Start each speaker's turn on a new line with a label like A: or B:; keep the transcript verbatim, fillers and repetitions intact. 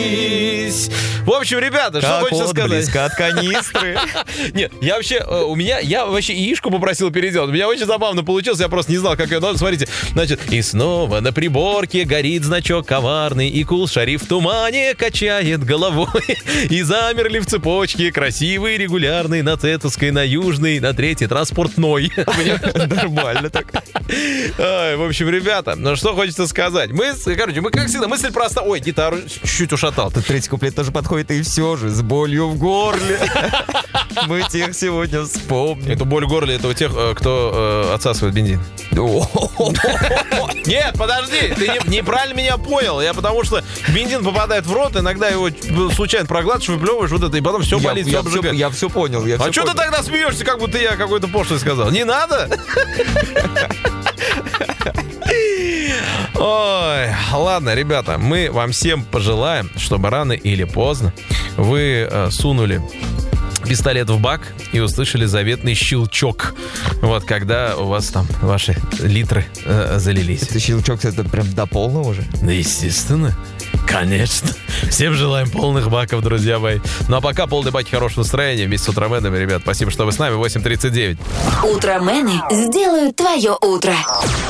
A: В общем, ребята, что
B: Как
A: хочется сказать?
B: близко от канистры.
A: Нет, я вообще, у меня, я вообще яичку попросил переделать. У меня очень забавно получилось, я просто не знал, как ее надо. Смотрите, значит, и снова на приборке горит значок коварный, и кул-шариф в тумане качает головой. И замерли в цепочке красивый, регулярный, на Тетовской, на Южной, на Третьей, транспортной.
B: Нормально так.
A: Ай, в общем, ребята, ну что хочется сказать. Мы, короче, мы, как всегда, мысль проста. Ой, гитару чуть-чуть ушатал.
B: Тут третий куплет тоже подходит, и все же, с болью в горле. Мы тех сегодня вспомним.
A: Эту боль в горле, это у тех, кто э, отсасывает бензин. Нет, подожди, ты не, неправильно меня понял. Я потому что бензин попадает в рот, иногда его случайно проглатываешь, выплевываешь вот это, и потом все
B: Я-
A: болит,
B: я
A: все обжигает.
B: всё- Я все понял. я
A: А
B: всё
A: что ты
B: понял.
A: тогда смеешься, как будто я какой-то пошлый сказал? Не надо? Ой, ладно, ребята, мы вам всем пожелаем, чтобы рано или поздно вы э, сунули пистолет в бак и услышали заветный щелчок. Вот, когда у вас там ваши литры э, залились.
B: Это щелчок, это прям до полного уже.
A: Да, естественно. Конечно. Всем желаем полных баков, друзья мои. Ну а пока полные баки, хорошего настроения вместе с Утроменами, ребят. Спасибо, что вы с нами. восемь тридцать девять.
C: Утромены сделают твое утро.